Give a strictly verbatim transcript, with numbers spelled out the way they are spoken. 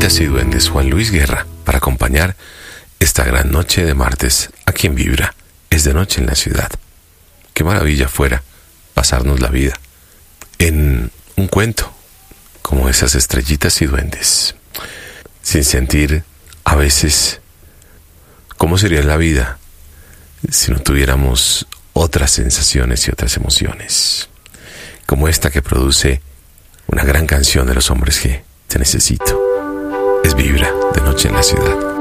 Estrellitas y Duendes, Juan Luis Guerra, para acompañar esta gran noche de martes aquí en Vibra. Es de noche en la ciudad. Qué maravilla fuera pasarnos la vida en un cuento como esas estrellitas y duendes, sin sentir a veces cómo sería la vida si no tuviéramos otras sensaciones y otras emociones, como esta que produce una gran canción de Los Hombres G, Te Necesito. Es Vibra, de noche en la ciudad.